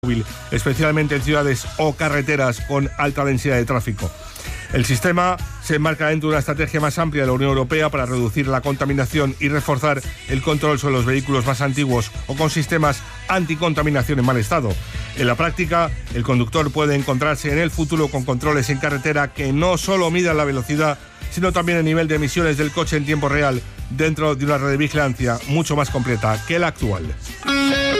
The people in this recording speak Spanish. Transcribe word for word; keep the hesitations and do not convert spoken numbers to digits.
especialmente en ciudades o carreteras con alta densidad de tráfico. El sistema se enmarca dentro de una estrategia más amplia de la Unión Europea para reducir la contaminación y reforzar el control sobre los vehículos más antiguos o con sistemas anticontaminación en mal estado. En la práctica, el conductor puede encontrarse en el futuro con controles en carretera que no solo midan la velocidad, sino también el nivel de emisiones del coche en tiempo real, dentro de una red de vigilancia mucho más completa que la actual.